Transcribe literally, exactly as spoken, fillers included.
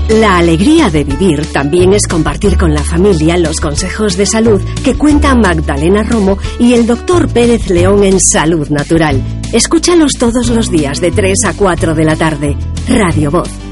La alegría de vivir también es compartir con la familia los consejos de salud que cuentan Magdalena Romo y el doctor Pérez León en Salud Natural. Escúchalos todos los días de tres a cuatro de la tarde. Radio Voz.